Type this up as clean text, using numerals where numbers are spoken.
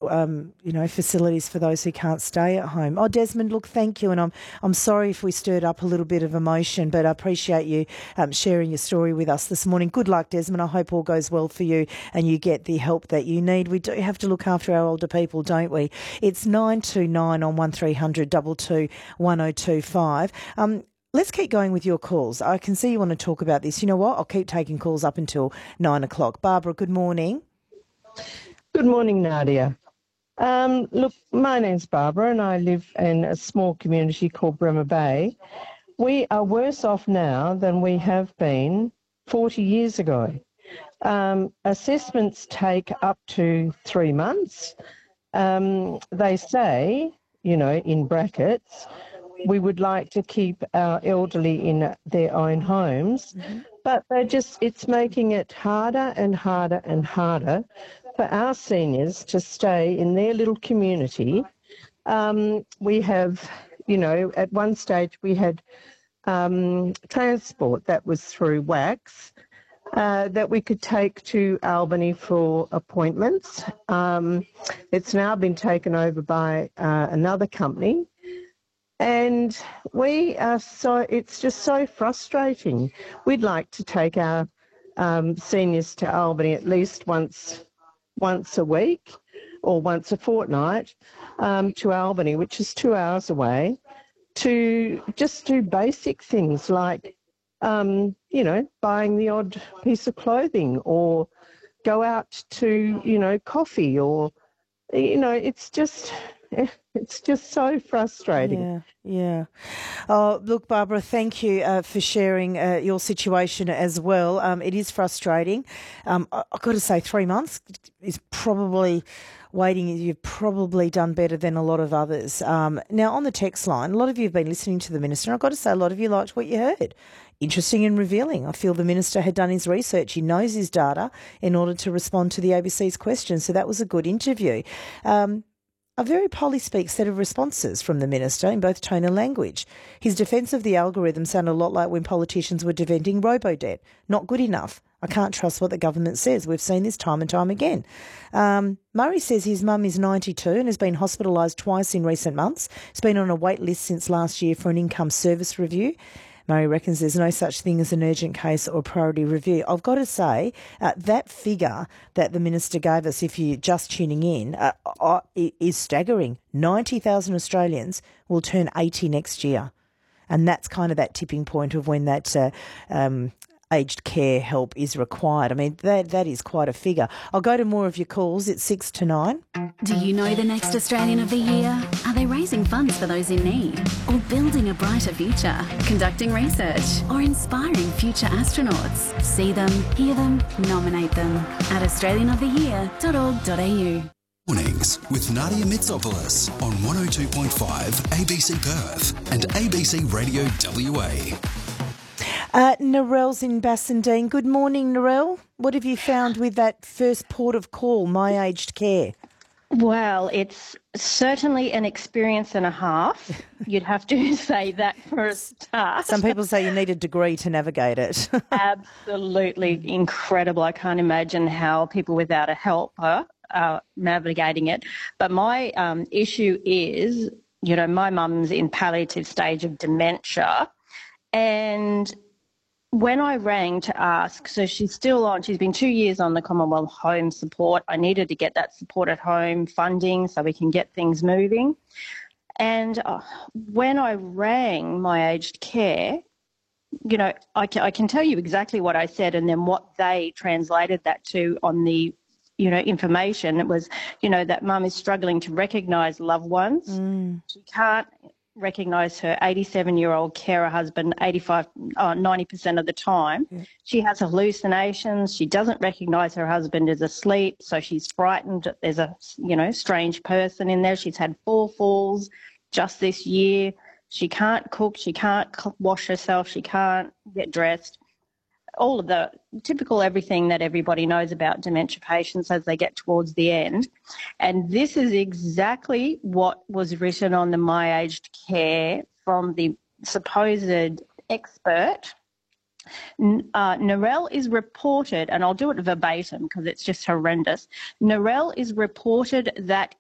facilities for those who can't stay at home. Oh, Desmond, look, thank you, and I'm sorry if we stirred up a little bit of emotion, but I appreciate you sharing your story with us this morning. Good luck, Desmond. I hope all goes well for you and you get the help that you need. We do have to look after our older people, don't we? It's 929 on 1300 22 1025. Let's keep going with your calls. I can see you want to talk about this. You know what? I'll keep taking calls up until 9 o'clock. Barbara, good morning. Good morning, Nadia. Look, my name's Barbara and I live in a small community called Bremer Bay. We are worse off now than we have been 40 years ago. Assessments take up to 3 months. They say, in brackets, we would like to keep our elderly in their own homes, but it's making it harder and harder and harder for our seniors to stay in their little community. We have, at one stage we had transport that was through WAX that we could take to Albany for appointments. It's now been taken over by another company. And it's just so frustrating. We'd like to take our seniors to Albany at least once a week or once a fortnight to Albany, which is 2 hours away, to just do basic things like, buying the odd piece of clothing or go out to, coffee or, it's just so frustrating. Yeah. Oh, look, Barbara, thank you for sharing your situation as well. It is frustrating. I've got to say 3 months is probably waiting. You've probably done better than a lot of others. Now, on the text line, a lot of you have been listening to the Minister. I've got to say a lot of you liked what you heard. Interesting and revealing. I feel the Minister had done his research. He knows his data in order to respond to the ABC's questions. So that was a good interview. A very polyspeak set of responses from the Minister in both tone and language. His defence of the algorithm sounded a lot like when politicians were defending robo-debt. Not good enough. I can't trust what the government says. We've seen this time and time again. Murray says his mum is 92 and has been hospitalised twice in recent months. He's been on a wait list since last year for an income service review. Murray reckons there's no such thing as an urgent case or priority review. I've got to say, that figure that the Minister gave us, if you're just tuning in, is staggering. 90,000 Australians will turn 80 next year. And that's kind of that tipping point of when that aged care help is required. I mean, that is quite a figure. I'll go to more of your calls. It's 6 to 9. Do you know the next Australian of the Year? Are they raising funds for those in need? Or building a brighter future? Conducting research? Or inspiring future astronauts? See them, hear them, nominate them at australianoftheyear.org.au. Mornings with Nadia Mitsopoulos on 102.5 ABC Perth and ABC Radio WA. Narelle's in Bassendean. Good morning, Narelle. What have you found with that first port of call, My Aged Care? Well, it's certainly an experience and a half. You'd have to say that for a start. Some people say you need a degree to navigate it. Absolutely incredible. I can't imagine how people without a helper are navigating it. But my issue is, my mum's in palliative stage of dementia, and when I rang to ask, so she's been 2 years on the Commonwealth Home Support. I needed to get that support at home funding so we can get things moving. And when I rang My Aged Care, I can tell you exactly what I said and then what they translated that to on the, information. It was, that mum is struggling to recognise loved ones. She can't recognise her 87-year-old carer husband 90% of the time. Yeah. She has hallucinations. She doesn't recognise her husband is asleep, so she's frightened that there's a strange person in there. She's had 4 falls just this year. She can't cook. She can't wash herself. She can't get dressed. All of the typical everything that everybody knows about dementia patients as they get towards the end. And this is exactly what was written on the My Aged Care from the supposed expert. Narelle is reported, and I'll do it verbatim because it's just horrendous. Narelle is reported that